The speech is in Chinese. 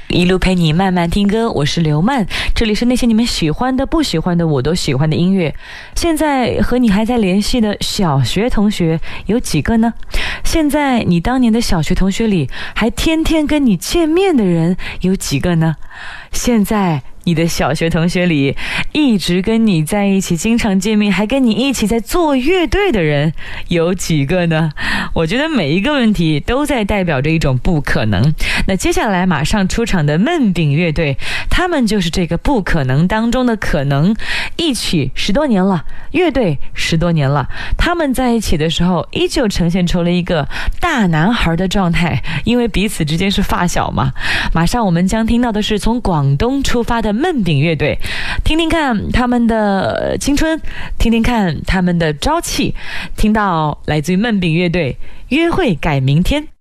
一路陪你慢慢听歌，我是刘曼，这里是那些你们喜欢的不喜欢的我都喜欢的音乐。现在和你还在联系的小学同学有几个呢？现在你当年的小学同学里还天天跟你见面的人有几个呢？现在你的小学同学里一直跟你在一起，经常见面，还跟你一起在做乐队的人有几个呢？我觉得每一个问题都在代表着一种不可能。那接下来马上出场的焖饼乐队，他们就是这个不可能当中的可能。一起10多年了，乐队10多年了，他们在一起的时候依旧呈现出了一个大男孩的状态，因为彼此之间是发小嘛。马上我们将听到的是从广东出发的焖饼乐队，听听看他们的青春，听听看他们的朝气，听到来自于焖饼乐队约会改明天。